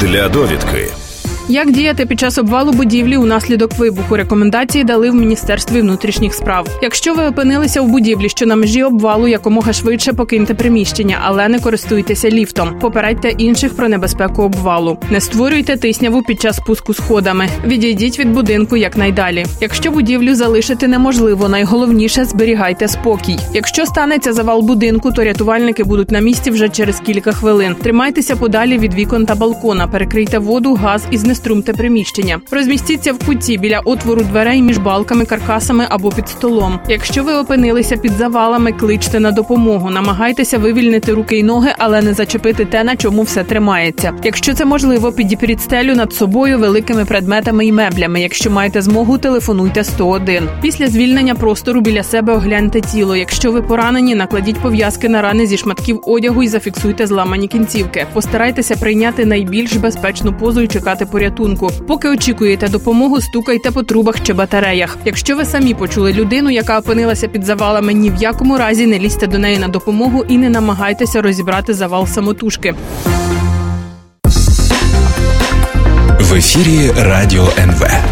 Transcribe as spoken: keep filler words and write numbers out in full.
Для довідки. Як діяти під час обвалу будівлі унаслідок вибуху? Рекомендації дали в Міністерстві внутрішніх справ. Якщо ви опинилися в будівлі, що на межі обвалу, якомога швидше покиньте приміщення, але не користуйтеся ліфтом. Попередьте інших про небезпеку обвалу. Не створюйте тисняву під час спуску сходами. Відійдіть від будинку якнайдалі. Якщо будівлю залишити неможливо, найголовніше – зберігайте спокій. Якщо станеться завал будинку, то рятувальники будуть на місці вже через кілька хвилин. Тримайтеся подалі від вікон та балкона, перекрийте воду, газ і знеструмте приміщення. Розмістіться в куті біля отвору дверей між балками, каркасами або під столом. Якщо ви опинилися під завалами, кличте на допомогу. Намагайтеся вивільнити руки й ноги, але не зачепити те, на чому все тримається. Якщо це можливо, підіпріть стелю над собою великими предметами і меблями. Якщо маєте змогу, телефонуйте сто один. Після звільнення простору біля себе огляньте тіло. Якщо ви поранені, накладіть пов'язки на рани зі шматків одягу і зафіксуйте зламані кінцівки. Постарайтеся прийняти найбільш безпечну позу і чекати порятунку. Поки очікуєте допомогу, стукайте по трубах чи батареях. Якщо ви самі почули людину, яка опинилася під завалами, ні в якому разі не лізьте до неї на допомогу і не намагайтеся розібрати завал самотужки. В ефірі Радіо ен ве.